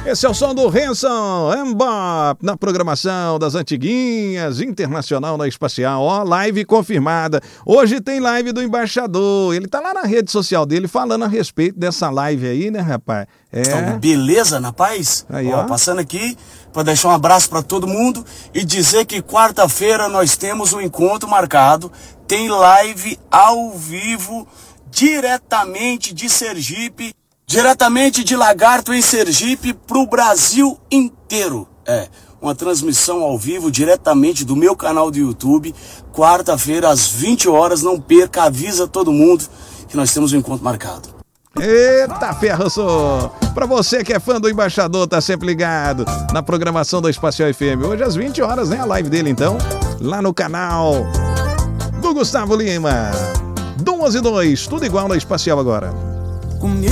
Esse é o som do Hanson Mbop na programação das antiguinhas, internacional na Espacial. Ó, live confirmada. Hoje tem live do embaixador. Ele tá lá na rede social dele falando a respeito dessa live aí, né, rapaz? Então, beleza, na paz? Aí, ó. Passando aqui para deixar um abraço para todo mundo e dizer que quarta-feira nós temos um encontro marcado. Tem live ao vivo diretamente de Sergipe, diretamente de Lagarto em Sergipe pro Brasil inteiro. Uma transmissão ao vivo diretamente do meu canal do YouTube, quarta-feira às 20 horas, não perca, avisa todo mundo que nós temos um encontro marcado. Eita ferro, sou! Pra você que é fã do embaixador, tá sempre ligado na programação da Espacial FM. Hoje às 20 horas, né? A live dele, então, lá no canal do Gustavo Lima. 2 e 2, tudo igual na Espacial agora. Comigo